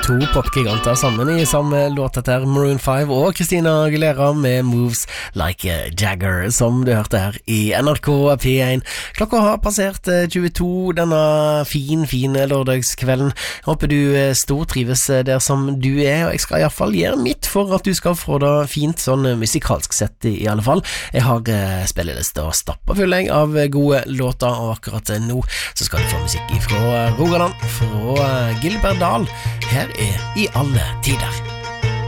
To popgiganter sammen i samme låt etter Maroon 5 og Christina Aguilera med Moves Like a Jagger, som du hørte her i NRK P1. Klokka har passert 22 denne fine lørdagskvelden. Jeg håper du stortrives der som du og jeg skal i hvert fall gjøre mitt for at du skal få det fint, sånn musikalsk sett i alle fall. Jeg har spilleliste og stapper full av gode låter, og akkurat nå så skal du få musikk fra Rogaland, fra Gilbert Dahl. Her I alle tider.